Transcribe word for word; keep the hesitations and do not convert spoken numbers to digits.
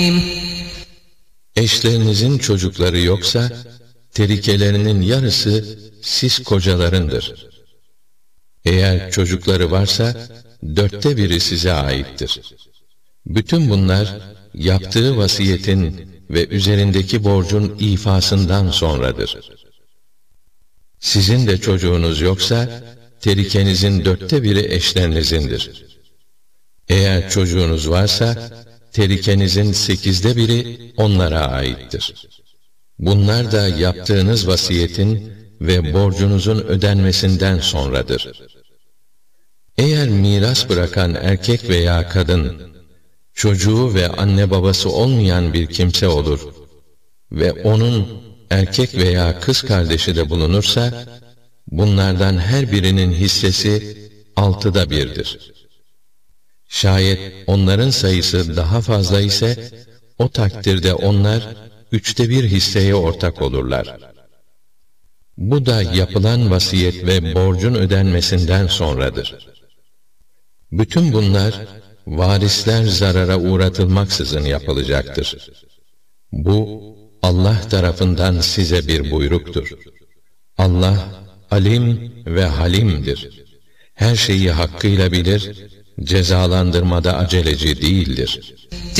Eşlerinizin çocukları yoksa, terikelerinin yarısı siz kocalarındır. Eğer çocukları varsa, dörtte biri size aittir. Bütün bunlar, yaptığı vasiyetin ve üzerindeki borcun ifasından sonradır. Sizin de çocuğunuz yoksa, terikenizin dörtte biri eşlerinizin,dir. Eğer çocuğunuz varsa, terikenizin sekizde biri onlara aittir. Bunlar da yaptığınız vasiyetin ve borcunuzun ödenmesinden sonradır. Eğer miras bırakan erkek veya kadın, çocuğu ve anne babası olmayan bir kimse olur ve onun erkek veya kız kardeşi de bulunursa, bunlardan her birinin hissesi altıda birdir. Şayet onların sayısı daha fazla ise, o takdirde onlar üçte bir hisseye ortak olurlar. Bu da yapılan vasiyet ve borcun ödenmesinden sonradır. Bütün bunlar, varisler zarara uğratılmaksızın yapılacaktır. Bu, Allah tarafından size bir buyruktur. Allah, alim ve halimdir. Her şeyi hakkıyla bilir, cezalandırmada aceleci değildir.